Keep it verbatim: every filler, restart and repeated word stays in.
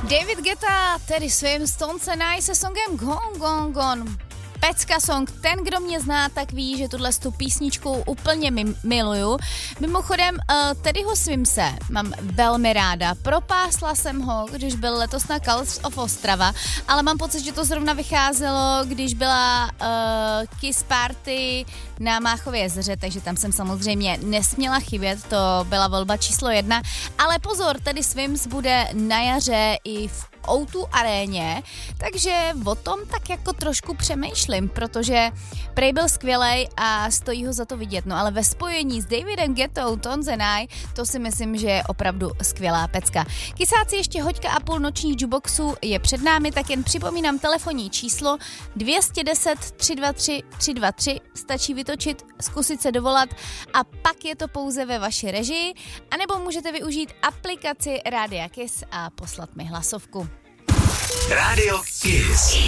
David Guetta, tedy svým Stone and I se songem Gone, Gone, Gone. Pecka song, ten, kdo mě zná, tak ví, že tuhle tu písničku úplně mi- miluju. Mimochodem, uh, Teddyho Swimse mám velmi ráda. Propásla jsem ho, když byl letos na Colors of Ostrava, ale mám pocit, že to zrovna vycházelo, když byla uh, Kiss Party na Máchově jezeře, takže tam jsem samozřejmě nesměla chybět, to byla volba číslo jedna. Ale pozor, Teddy Swims bude na jaře i v ó dva aréně, takže o tom tak jako trošku přemýšlím, protože prej byl skvělej a stojí ho za to vidět, no ale ve spojení s Davidem Guettou, Tones and I, to si myslím, že je opravdu skvělá pecka. Kysáci, ještě hoďka a půl nočních jukeboxů je před námi, tak jen připomínám telefonní číslo dvě stě deset tři dva tři tři dva tři, stačí vytočit, zkusit se dovolat a pak je to pouze ve vaší režii, anebo můžete využít aplikaci Rádia Kiss a poslat mi hlasovku. Rádio Kiss.